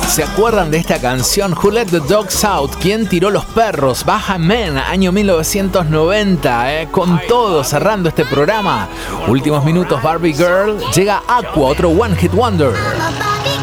¿Se acuerdan de esta canción? Who Let the Dogs Out? ¿Quién tiró los perros? Baja Men, año 1990, con todo cerrando este programa. Últimos minutos, Barbie Girl. Llega Aqua, otro One Hit Wonder.